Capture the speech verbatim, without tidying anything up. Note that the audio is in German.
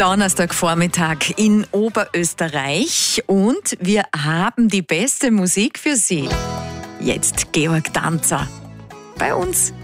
Donnerstagvormittag in Oberösterreich und wir haben die beste Musik für Sie. Jetzt Georg Danzer bei uns